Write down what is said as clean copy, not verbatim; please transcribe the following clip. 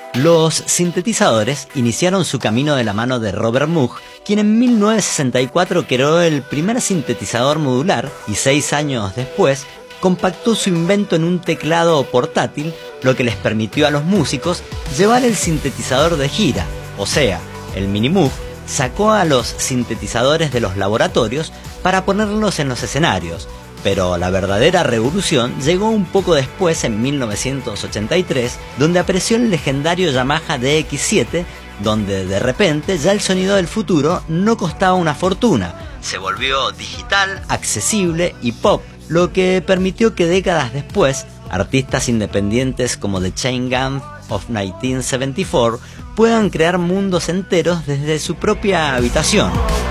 Los sintetizadores iniciaron su camino de la mano de Robert Moog, quien en 1964 creó el primer sintetizador modular y 6 años después compactó su invento en un teclado portátil, lo que les permitió a los músicos llevar el sintetizador de gira, o sea, el Mini Moog sacó a los sintetizadores de los laboratorios para ponerlos en los escenarios, pero la verdadera revolución llegó un poco después, en 1983, donde apareció el legendario Yamaha DX7, donde de repente ya el sonido del futuro no costaba una fortuna, se volvió digital, accesible y pop, lo que permitió que décadas después, artistas independientes como The Chain Gang of 1974 puedan crear mundos enteros desde su propia habitación.